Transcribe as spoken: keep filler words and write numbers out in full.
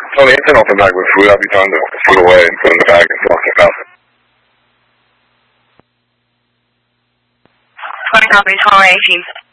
Tony, it's an open bag with food. I'll be trying to food away and put in the bag and walk it out. twenty copies, Hall eighteen.